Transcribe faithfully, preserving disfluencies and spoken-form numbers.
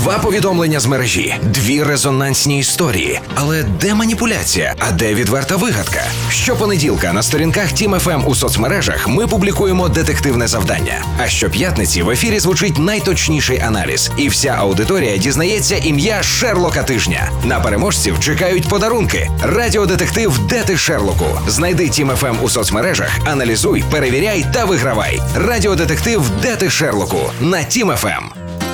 Два повідомлення з мережі, дві резонансні історії. Але де маніпуляція, а де відверта вигадка? Щопонеділка на сторінках Тім еф ем у соцмережах ми публікуємо детективне завдання. А щоп'ятниці в ефірі звучить найточніший аналіз. І вся аудиторія дізнається ім'я Шерлока тижня. На переможців чекають подарунки. Радіодетектив «Де ти, Шерлоку?» Знайди Тім еф ем у соцмережах, аналізуй, перевіряй та вигравай. Радіодетектив «Де ти, Шерлоку?» на Тім еф ем.